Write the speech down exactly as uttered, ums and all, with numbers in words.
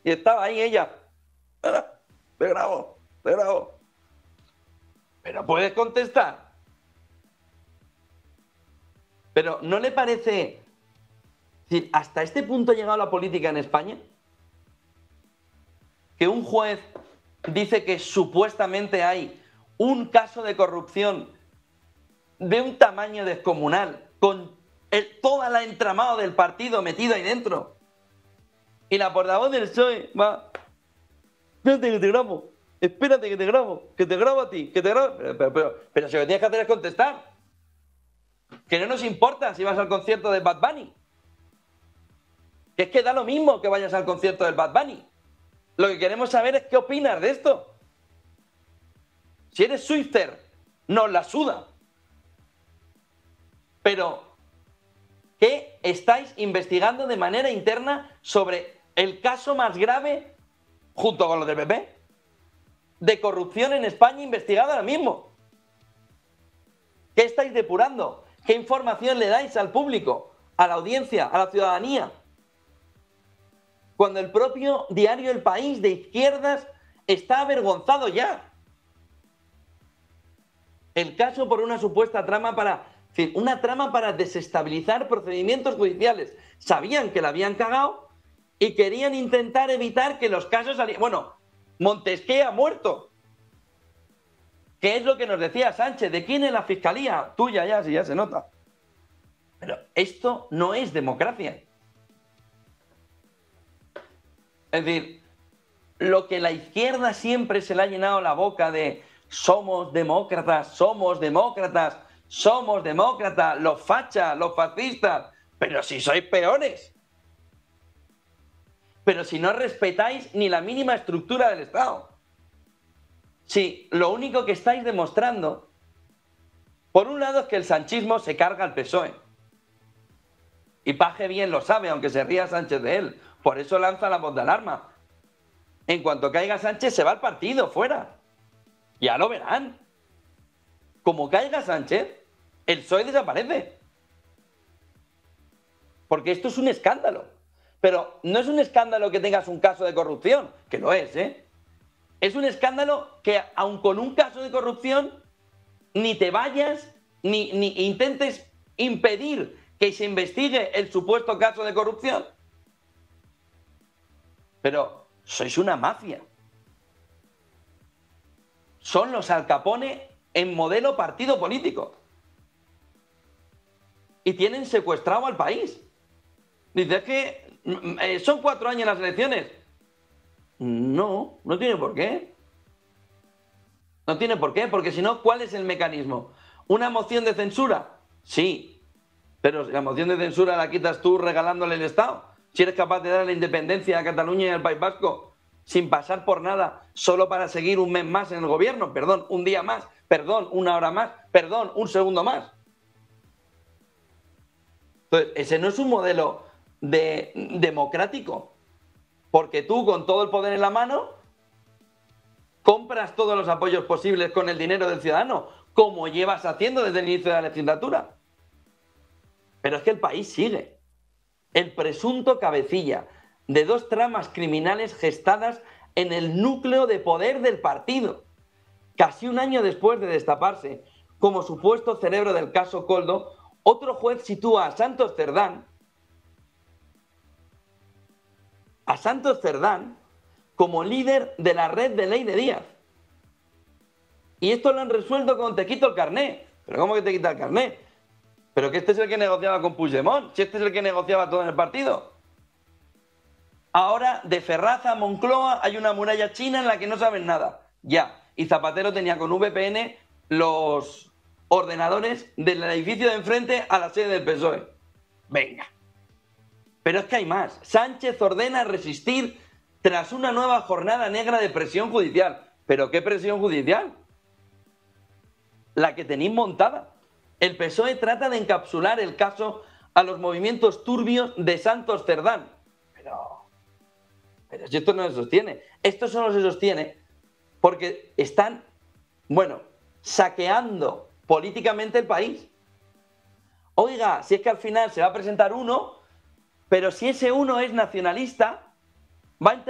Y estaba ahí ella. Te grabo, te grabo. Pero puedes contestar. Pero ¿no le parece... Es decir, hasta este punto ha llegado la política en España? Que un juez dice que supuestamente hay un caso de corrupción de un tamaño descomunal, con el, toda la entramado del partido metido ahí dentro. Y la portavoz del P S O E va... Espérate que te grabo, espérate que te grabo, que te grabo a ti, que te grabo... Pero, pero, pero, pero si lo que tienes que hacer es contestar. Que no nos importa si vas al concierto de Bad Bunny. Que es que da lo mismo que vayas al concierto del Bad Bunny. Lo que queremos saber es qué opinas de esto. Si eres Swifter, nos la suda. Pero, ¿qué estáis investigando de manera interna sobre el caso más grave, junto con los del P P, de corrupción en España investigado ahora mismo? ¿Qué estáis depurando? ¿Qué información le dais al público, a la audiencia, a la ciudadanía? Cuando el propio diario El País de izquierdas está avergonzado ya. El caso por una supuesta trama para... Es decir, una trama para desestabilizar procedimientos judiciales. Sabían que la habían cagado y querían intentar evitar que los casos salieran... Bueno, Montesquieu ha muerto. ¿Qué es lo que nos decía Sánchez? ¿De quién es la fiscalía? Tuya ya, si ya se nota. Pero esto no es democracia. Es decir, lo que la izquierda siempre se le ha llenado la boca de somos demócratas, somos demócratas, somos demócratas, los fachas, los fascistas, pero si sois peores. Pero si no respetáis ni la mínima estructura del Estado. Si lo único que estáis demostrando, por un lado, es que el sanchismo se carga al P S O E. Y Paje bien lo sabe, aunque se ría Sánchez de él. Por eso lanza la voz de alarma. En cuanto caiga Sánchez, se va al partido, fuera. Ya lo verán. Como caiga Sánchez, el P S O E desaparece. Porque esto es un escándalo. Pero no es un escándalo que tengas un caso de corrupción, que lo es, ¿eh? Es un escándalo que, aun con un caso de corrupción, ni te vayas, ni, ni intentes impedir que se investigue el supuesto caso de corrupción. Pero sois una mafia. Son los Al Capone en modelo partido político. Y tienen secuestrado al país. Dices que eh, son cuatro años las elecciones. No, no tiene por qué. No tiene por qué, porque si no, ¿cuál es el mecanismo? ¿Una moción de censura? Sí, pero la moción de censura la quitas tú regalándole el Estado. Si eres capaz de dar la independencia a Cataluña y al País Vasco sin pasar por nada, solo para seguir un mes más en el gobierno, perdón, un día más, perdón, una hora más, perdón, un segundo más. Entonces, ese no es un modelo de, democrático, porque tú con todo el poder en la mano compras todos los apoyos posibles con el dinero del ciudadano, como llevas haciendo desde el inicio de la legislatura. Pero es que el país sigue. El presunto cabecilla de dos tramas criminales gestadas en el núcleo de poder del partido. Casi un año después de destaparse como supuesto cerebro del caso Koldo, otro juez sitúa a Santos Cerdán, a Santos Cerdán como líder de la red de Ley de Díaz. Y esto lo han resuelto con te quito el carné. ¿Pero cómo que te quita el carné? Pero que este es el que negociaba con Puigdemont, si este es el que negociaba todo en el partido. Ahora, de Ferraz a Moncloa hay una muralla china en la que no saben nada. Ya. Y Zapatero tenía con V P N los ordenadores del edificio de enfrente a la sede del P S O E. Venga. Pero es que hay más. Sánchez ordena resistir tras una nueva jornada negra de presión judicial. ¿Pero qué presión judicial? La que tenéis montada. El P S O E trata de encapsular el caso a los movimientos turbios de Santos Cerdán. Pero, pero si esto no se sostiene. Esto solo se sostiene porque están, bueno, saqueando políticamente el país. Oiga, si es que al final se va a presentar uno, pero si ese uno es nacionalista, va a